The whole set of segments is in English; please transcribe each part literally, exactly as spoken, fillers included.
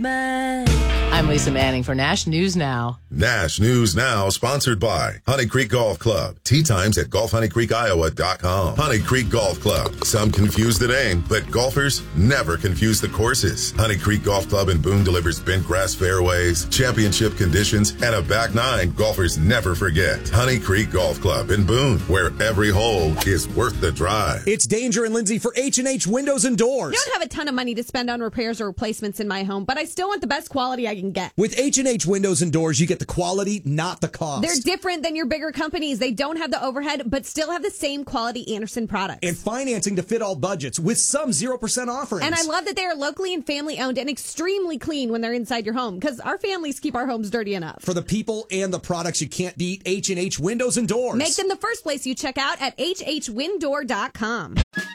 I'm Lisa Manning for Nash News Now. Nash News Now, sponsored by Honey Creek Golf Club. Tee times at golf honey creek iowa dot com. Honey Creek Golf Club. Some confuse the name, but golfers never confuse the courses. Honey Creek Golf Club in Boone delivers bent grass fairways, championship conditions, and a back nine golfers never forget. Honey Creek Golf Club in Boone, where every hole is worth the drive. It's Danger and Lindsay for H and H Windows and Doors. I don't have a ton of money to spend on repairs or replacements in my home, but I still want the best quality I can get. With H and H Windows and Doors, you get the quality, not the cost. They're different than your bigger companies. They don't have the overhead, but still have the same quality Anderson products. And financing to fit all budgets with some zero percent offerings. And I love that they are locally and family owned and extremely clean when they're inside your home, because our families keep our homes dirty enough. For the people and the products you can't beat, H and H Windows and Doors. Make them the first place you check out at h h windoor dot com.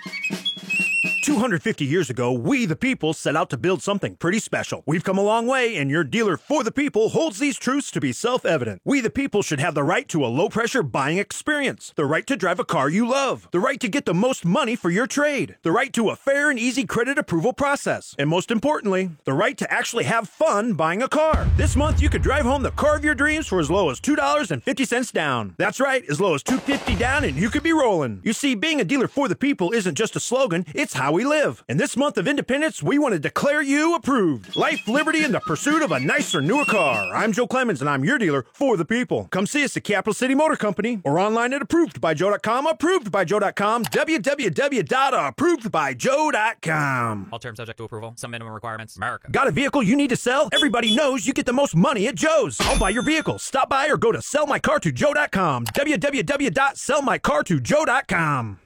two hundred fifty years ago, we the people set out to build something pretty special. We've come a long way, and your dealer for the people holds these truths to be self-evident. We the people should have the right to a low-pressure buying experience, the right to drive a car you love, the right to get the most money for your trade, the right to a fair and easy credit approval process, and most importantly, the right to actually have fun buying a car. This month, you could drive home the car of your dreams for as low as two dollars and fifty cents down. That's right, as low as two dollars and fifty cents down, and you could be rolling. You see, being a dealer for the people isn't just a slogan, it's how we live. And this month of independence, we want to declare you approved. Life, liberty, and the pursuit of a nicer, newer car. I'm Joe Clemens, and I'm your dealer for the people. Come see us at Capital City Motor Company or online at approved by joe dot com, approved by joe dot com, w w w dot approved by joe dot com. All terms subject to approval. Some minimum requirements. America. Got a vehicle you need to sell? Everybody knows you get the most money at Joe's. I'll buy your vehicle. Stop by or go to sell my car to joe dot com, w w w dot sell my car to joe dot com.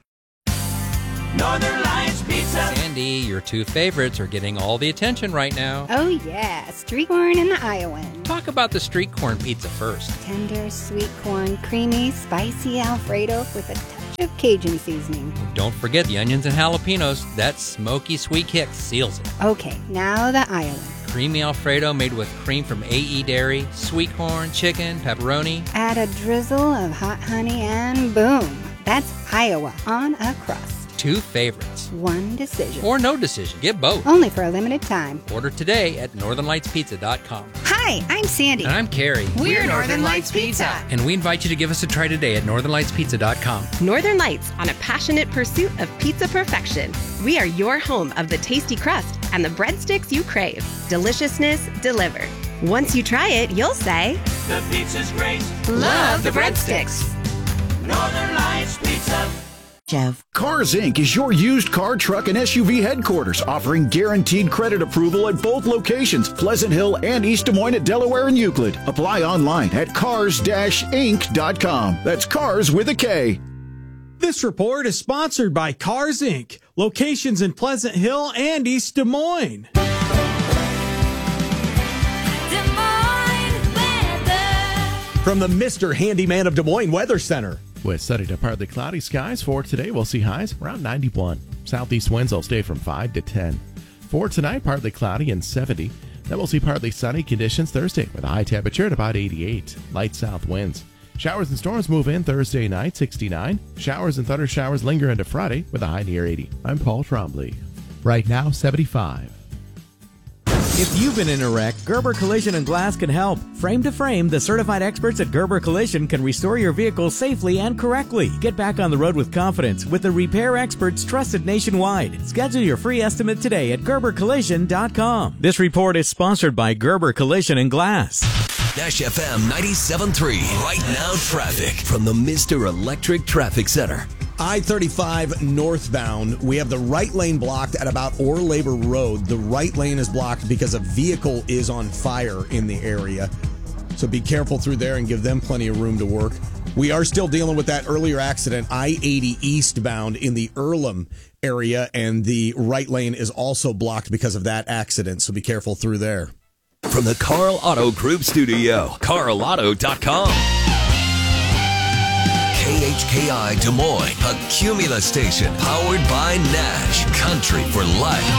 Northern Lights Pizza. Sandy, your two favorites are getting all the attention right now. Oh yeah, street corn and the Iowan. Talk about the street corn pizza first. Tender, sweet corn, creamy, spicy Alfredo with a touch of Cajun seasoning. Don't forget the onions and jalapenos. That smoky sweet kick seals it. Okay, now the Iowan. Creamy Alfredo made with cream from A E Dairy, sweet corn, chicken, pepperoni. Add a drizzle of hot honey and boom. That's Iowa on a crust. Two favorites. One decision. Or no decision. Get both. Only for a limited time. Order today at northern lights pizza dot com. Hi, I'm Sandy. And I'm Carrie. We're, We're Northern Lights Pizza. And we invite you to give us a try today at northern lights pizza dot com. Northern Lights, on a passionate pursuit of pizza perfection. We are your home of the tasty crust and the breadsticks you crave. Deliciousness delivered. Once you try it, you'll say, the pizza's great. Love the breadsticks. Northern Lights Pizza. Jeff. Cars Incorporated is your used car, truck, and S U V headquarters, offering guaranteed credit approval at both locations, Pleasant Hill and East Des Moines at Delaware and Euclid. Apply online at cars dash inc dot com. That's cars with a K. This report is sponsored by Cars Incorporated. Locations in Pleasant Hill and East Des Moines. Des Moines weather. From the Mister Handyman of Des Moines Weather Center. With sunny to partly cloudy skies for today, we'll see highs around ninety-one. Southeast winds will stay from five to ten. For tonight, partly cloudy and seventy. Then we'll see partly sunny conditions Thursday with a high temperature at about eighty-eight. Light south winds. Showers and storms move in Thursday night, sixty-nine. Showers and thunder showers linger into Friday with a high near eighty. I'm Paul Trombley. Right now, seventy-five. If you've been in a wreck, Gerber Collision and Glass can help. Frame to frame, the certified experts at Gerber Collision can restore your vehicle safely and correctly. Get back on the road with confidence with the repair experts trusted nationwide. Schedule your free estimate today at gerber collision dot com. This report is sponsored by Gerber Collision and Glass. Dash F M ninety-seven point three. Right now traffic from the Mister Electric Traffic Center. I thirty-five northbound, we have the right lane blocked at about Orr Labor Road. The right lane is blocked because a vehicle is on fire in the area. So be careful through there and give them plenty of room to work. We are still dealing with that earlier accident, I eighty eastbound in the Earlham area, and the right lane is also blocked because of that accident. So be careful through there. From the Carl Auto Group studio, carl auto dot com. K H K I Des Moines, a Cumulus station powered by Nash. Country for life.